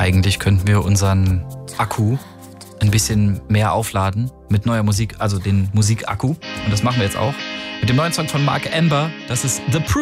eigentlich könnten wir unseren Akku ein bisschen mehr aufladen mit neuer Musik, also den Musikakku. Und das machen wir jetzt auch mit dem neuen Song von Mark Amber. Das ist The Proof.